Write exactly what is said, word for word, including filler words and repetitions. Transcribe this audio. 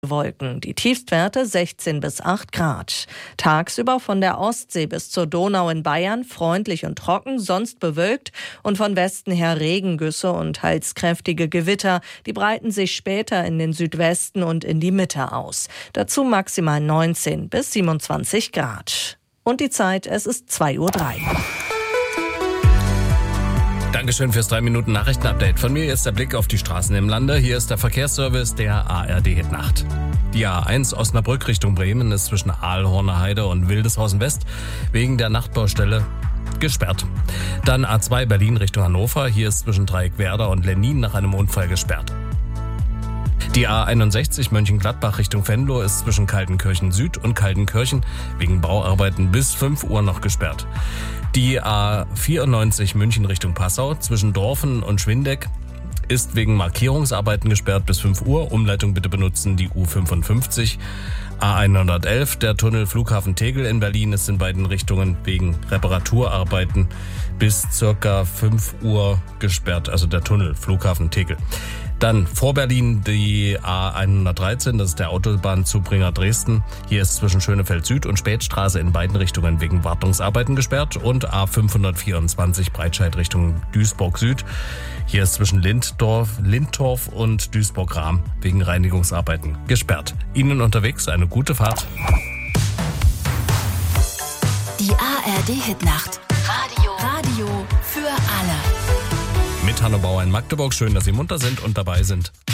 Wolken, die Tiefstwerte sechzehn bis acht Grad. Tagsüber von der Ostsee bis zur Donau in Bayern freundlich und trocken, sonst bewölkt und von Westen her Regengüsse und teils kräftige Gewitter. Die breiten sich später in den Südwesten und in die Mitte aus. Dazu maximal neunzehn bis siebenundzwanzig Grad. Und die Zeit, es ist zwei Uhr drei. Dankeschön fürs drei Minuten Nachrichtenupdate. Von mir jetzt der Blick auf die Straßen im Lande. Hier ist der Verkehrsservice der A R D Hit-Nacht. Die A eins Osnabrück Richtung Bremen ist zwischen Aalhorner Heide und Wildeshausen West wegen der Nachtbaustelle gesperrt. Dann A zwei Berlin Richtung Hannover. Hier ist zwischen Dreieckwerder und Lennin nach einem Unfall gesperrt. Die A einundsechzig Mönchengladbach Richtung Venlo ist zwischen Kaltenkirchen Süd und Kaltenkirchen wegen Bauarbeiten bis fünf Uhr noch gesperrt. Die A vierundneunzig München Richtung Passau zwischen Dorfen und Schwindeck ist wegen Markierungsarbeiten gesperrt bis fünf Uhr. Umleitung bitte benutzen die U fünfundfünfzig. A hundertelf, der Tunnel Flughafen Tegel in Berlin ist in beiden Richtungen wegen Reparaturarbeiten bis circa fünf Uhr gesperrt, also der Tunnel Flughafen Tegel. Dann vor Berlin die A hundertdreizehn, das ist der Autobahnzubringer Dresden. Hier ist zwischen Schönefeld Süd und Spätstraße in beiden Richtungen wegen Wartungsarbeiten gesperrt. Und A fünfhundertvierundzwanzig Breitscheid Richtung Duisburg Süd. Hier ist zwischen Linddorf, Lindtorf und Duisburg-Rahm wegen Reinigungsarbeiten gesperrt. Ihnen unterwegs eine gute Fahrt. Die A R D Hit-Nacht. Radio. Radio für alle. Mit Hanno Bauer in Magdeburg. Schön, dass Sie munter sind und dabei sind.